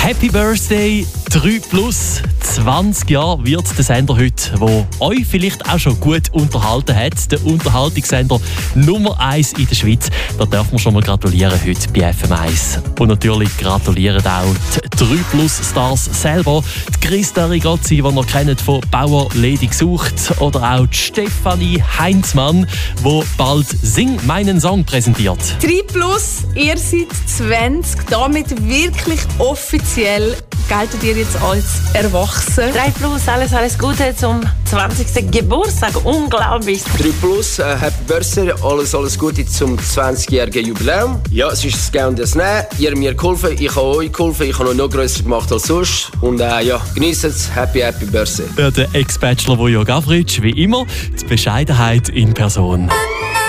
Happy Birthday 3 plus 20 Jahre wird der Sender heute, der euch vielleicht auch schon gut unterhalten hat. Der Unterhaltungssender Nummer 1 in der Schweiz. Da darf man schon mal gratulieren heute bei FM1. Und natürlich gratulieren auch die 3 plus Stars selber. Die Christa Rigozzi, die ihr kennt von Bauer Lady gesucht. Oder auch die Stefanie Heinzmann, die bald Sing meinen Song präsentiert. 3 plus, ihr seid 20, damit wirklich offiziell geltet ihr jetzt als erwachsen. 3 plus, alles Gute zum 20. Geburtstag. Unglaublich. 3 plus, Happy Birthday, alles Gute zum 20-jährigen Jubiläum. Ja, es ist das Gehen und das Nehmen. Ihr habt mir geholfen, ich habe euch geholfen, ich habe euch noch grösser gemacht als sonst. Und ja, genießt es. Happy Birthday. Der Ex-Bachelor Vojo Gavric, wie immer, die Bescheidenheit in Person.